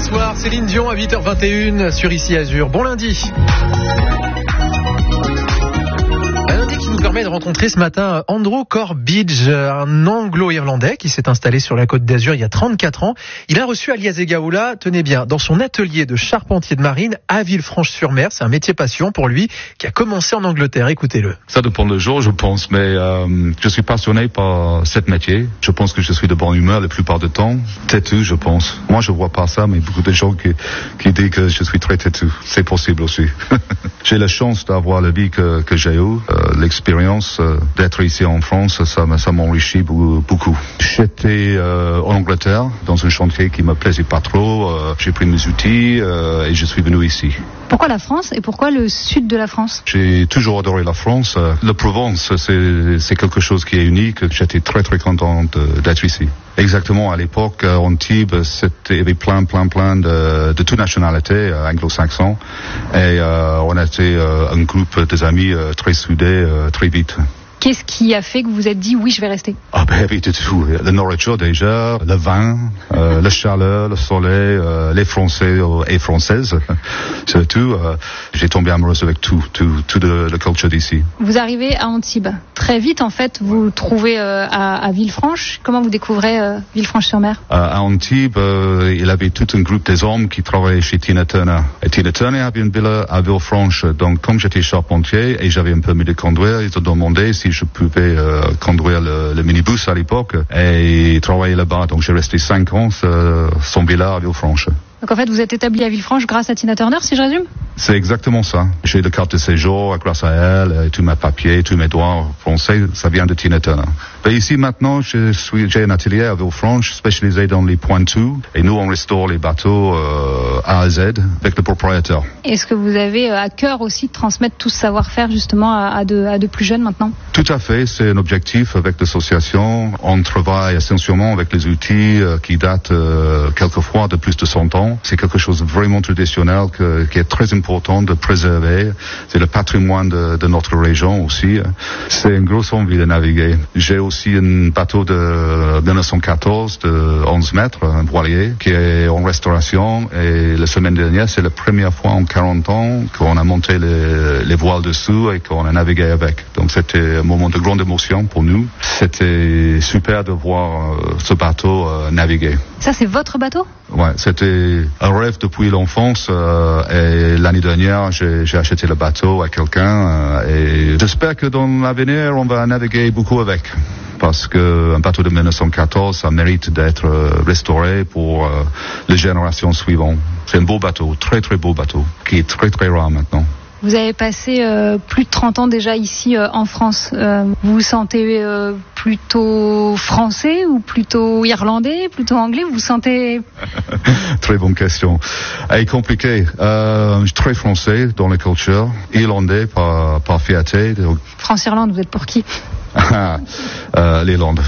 Soir, Céline Dion à 8h21 sur Ici Azur. Bon lundi. Un lundi qui nous permet de rencontrer ce matin Andrew Corbidge, un anglo-irlandais qui s'est installé sur la Côte d'Azur il y a 34 ans. Il a reçu Alias Egaoula, tenez bien, dans son atelier de charpentier de marine à Villefranche-sur-Mer. C'est un métier passion pour lui qui a commencé en Angleterre. Écoutez-le. Ça dépend le jour, je pense, mais je suis passionné par ce métier. Je pense que je suis de bonne humeur la plupart du temps. Têtu, je pense. Moi, je vois pas ça, mais beaucoup de gens qui disent que je suis très têtu. C'est possible aussi. J'ai la chance d'avoir la vie que j'ai eue, l'expérience d'être ici en France, ça m'enrichit beaucoup. J'étais en Angleterre dans un chantier qui me plaisait pas trop. J'ai pris mes outils et je suis venu ici. Pourquoi la France et pourquoi le sud de la France? J'ai toujours adoré la France. La Provence, c'est quelque chose qui est unique. J'étais très content d'être ici. Exactement, à l'époque, Antibes, il y avait plein de toutes nationalités anglo-saxons. Et on était un groupe des amis très soudés, très vite. Qu'est-ce qui a fait que vous vous êtes dit oui, je vais rester? Ah ben oui, tout. La nourriture déjà, le vin, la chaleur, le soleil, les Français et Françaises, surtout. J'ai tombé amoureuse avec tout de la culture d'ici. Vous arrivez à Antibes. Très vite, en fait, vous vous trouvez à Villefranche. Comment vous découvrez Villefranche-sur-Mer? À Antibes, il y avait tout un groupe des hommes qui travaillaient chez Tina Turner. Et Tina Turner avait une villa à Villefranche. Donc, comme j'étais charpentier et j'avais un permis de conduire, ils ont demandé si je pouvais conduire le minibus à l'époque et travailler là-bas. Donc j'ai resté 5 ans sans villa à Villefranche. Donc en fait, vous êtes établi à Villefranche grâce à Tina Turner, si je résume? C'est exactement ça. J'ai la carte de séjour grâce à elle, tous mes papiers, tous mes droits français, ça vient de Tina Turner. Et ici maintenant, j'ai un atelier à Villefranche spécialisé dans les pointous et nous on restaure les bateaux A à Z avec le propriétaire. Est-ce que vous avez à cœur aussi de transmettre tout ce savoir-faire justement à de plus jeunes maintenant? Tout à fait, c'est un objectif avec l'association. On travaille essentiellement avec les outils qui datent quelquefois de plus de 100 ans. C'est quelque chose de vraiment traditionnel qui est très important de préserver. C'est le patrimoine de notre région aussi. C'est une grosse envie de naviguer. J'ai aussi un bateau de 1914 de 11 mètres, un voilier, qui est en restauration. Et la semaine dernière, c'est la première fois en 40 ans qu'on a monté les voiles dessous et qu'on a navigué avec. Donc c'était un moment de grande émotion pour nous. C'était super de voir ce bateau naviguer. Ça, c'est votre bateau? Ouais, c'était un rêve depuis l'enfance et l'année dernière, j'ai acheté le bateau à quelqu'un et j'espère que dans l'avenir, on va naviguer beaucoup avec. Parce qu'un bateau de 1914, ça mérite d'être restauré pour les générations suivantes. C'est un beau bateau, très beau bateau, qui est très rare maintenant. Vous avez passé plus de 30 ans déjà ici en France. Vous vous sentez plutôt français ou plutôt irlandais, plutôt anglais? Vous vous sentez... Très bonne question. Elle est compliquée. Très français dans la culture, irlandais par fierté. France-Irlande, vous êtes pour qui? L'Irlande.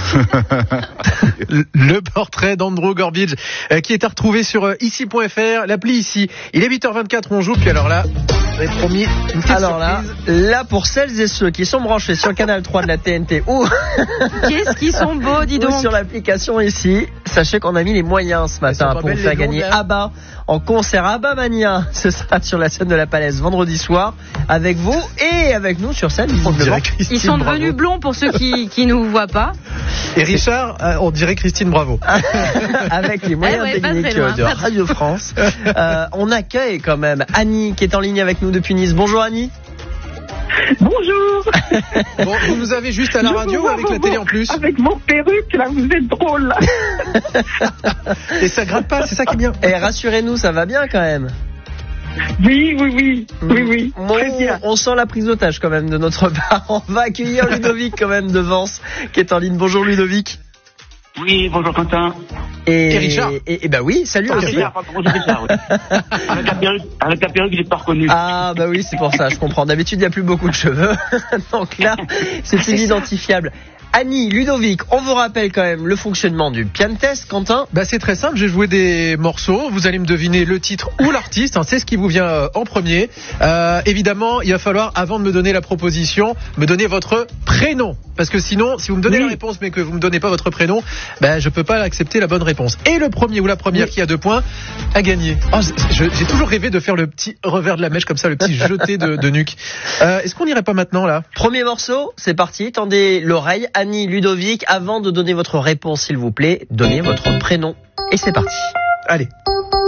Le portrait d'Andrew Corbidge qui est à retrouver sur ici.fr, l'appli Ici. Il est 8h24, on joue, puis alors là, vous avez promis une petite là pour celles et ceux qui sont branchés sur le canal 3 de la TNT ou qu'est-ce qu'ils sont beaux, dis donc, ou sur l'application Ici, sachez qu'on a mis les moyens ce matin pour vous faire gagner ABBA en concert ABBA Mania. Ce sera sur la scène de la Palaise vendredi soir avec vous et avec nous sur scène. Ils sont devenus blonds pour ceux qui nous voient pas. Et Richard, on dirait Christine Bravo. Avec les moyens techniques de Radio France. On accueille quand même Annie qui est en ligne avec nous depuis Nice. Bonjour Annie. Bonjour. Bon, vous nous avez juste à la radio ou avec la télé en plus? Avec mon perruque, là, vous êtes drôle. Là. Et ça gratte pas, c'est ça qui est bien. Et rassurez-nous, ça va bien quand même. Oui. Très bien. On sent la prise d'otage quand même de notre part. On va accueillir Ludovic quand même de Vence qui est en ligne. Bonjour Ludovic. Oui, bonjour Quentin. Et Richard. Et bah oui, salut aussi. Richard, oui. Avec la perruque, j'ai pas reconnu. Ah bah oui, c'est pour ça, je comprends. D'habitude, il n'y a plus beaucoup de cheveux. Donc là, c'est inidentifiable. Annie, Ludovic, on vous rappelle quand même le fonctionnement du piano test, Quentin. C'est très simple, j'ai joué des morceaux, vous allez me deviner le titre ou l'artiste, c'est ce qui vous vient en premier. Évidemment, il va falloir, avant de me donner la proposition, me donner votre prénom. Parce que sinon, si vous me donnez la réponse mais que vous me donnez pas votre prénom, je peux pas accepter la bonne réponse. Et le premier ou la première qui a 2 points a gagné. J'ai toujours rêvé de faire le petit revers de la mèche comme ça, le petit jeté de nuque. Est-ce qu'on n'irait pas maintenant là ? Premier morceau, c'est parti, tendez l'oreille. Annie, Ludovic, avant de donner votre réponse, s'il vous plaît, donnez votre prénom. Et c'est parti. Allez.